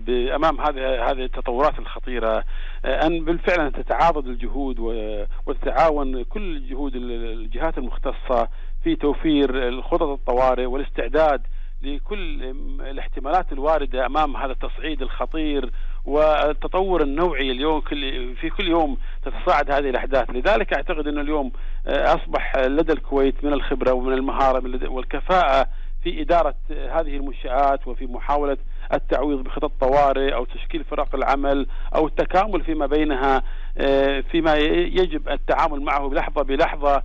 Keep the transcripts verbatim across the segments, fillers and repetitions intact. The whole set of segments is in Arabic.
أمام هذه هذه التطورات الخطيرة أن بالفعل أن تتعاضد الجهود وتتعاون كل جهود الجهات المختصة في توفير خطط الطوارئ والاستعداد لكل الاحتمالات الواردة أمام هذا التصعيد الخطير والتطور النوعي اليوم. كل في كل يوم تتصاعد هذه الأحداث. لذلك أعتقد أن اليوم أصبح لدى الكويت من الخبرة ومن المهارة والكفاءة في إدارة هذه المنشآت وفي محاولة التعويض بخطط طوارئ أو تشكيل فرق العمل أو التكامل فيما بينها فيما يجب التعامل معه بلحظة بلحظة.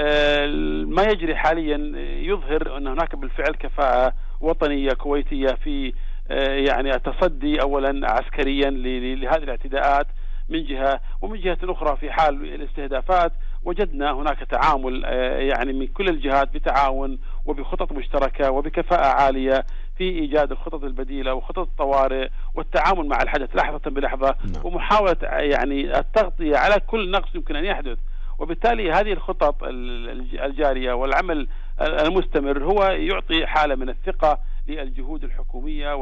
ما يجري حاليا يظهر أن هناك بالفعل كفاءة وطنية كويتية في يعني التصدي أولا عسكريا لهذه الاعتداءات من جهة، ومن جهة أخرى في حال الاستهدافات وجدنا هناك تعامل يعني من كل الجهات بتعاون وبخطط مشتركة وبكفاءة عالية في إيجاد الخطط البديلة وخطط الطوارئ والتعامل مع الحدث لحظة بلحظة ومحاولة يعني التغطية على كل نقص يمكن أن يحدث. وبالتالي هذه الخطط الجارية والعمل المستمر هو يعطي حالة من الثقة للجهود الحكومية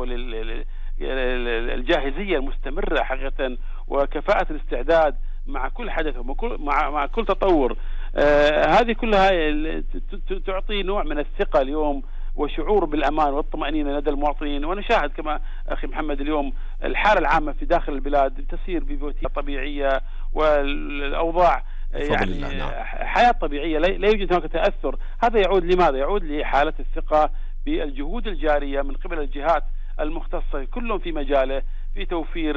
وللجاهزية المستمرة حقيقة وكفاءة الاستعداد مع كل حدث ومع مع كل تطور. آه هذه كلها تعطي نوع من الثقة اليوم وشعور بالأمان والطمأنينة لدى المواطنين. ونشاهد كما أخي محمد اليوم الحالة العامة في داخل البلاد تسير ببيوتية طبيعية والأوضاع يعني حياة طبيعية، لا يوجد هناك تأثر. هذا يعود لماذا؟ يعود لحالة الثقة بالجهود الجارية من قبل الجهات المختصة كلهم في مجاله في توفير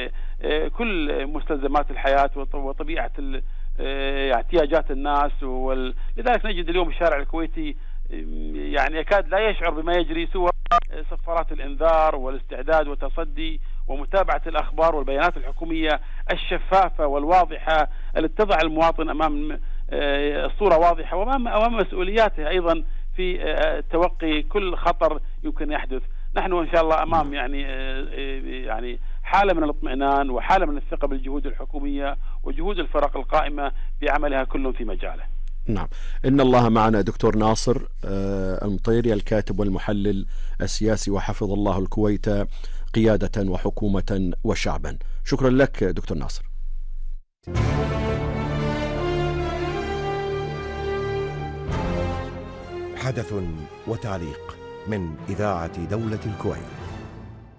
كل مستلزمات الحياة وطبيعة احتياجات الناس. لذلك نجد اليوم الشارع الكويتي يعني يكاد لا يشعر بما يجري سوى صفارات الإنذار والاستعداد والتصدي ومتابعة الأخبار والبيانات الحكومية الشفافة والواضحة التي تضع المواطن أمام الصورة واضحة وأمام أمام مسؤولياته أيضا في توقي كل خطر يمكن يحدث. نحن إن شاء الله أمام يعني يعني حالة من الاطمئنان وحالة من الثقة بالجهود الحكومية وجهود الفرق القائمة بعملها كل في مجاله. نعم، إن الله معنا. دكتور ناصر المطيري الكاتب والمحلل السياسي، وحفظ الله الكويت قيادة وحكومة وشعبا. شكرا لك دكتور ناصر. حدث وتعليق من إذاعة دولة الكويت.